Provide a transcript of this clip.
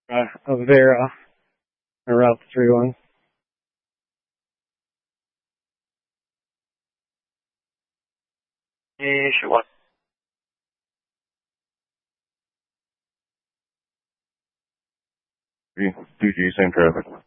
Avera, Route 31. Issue 1. 2G, same traffic.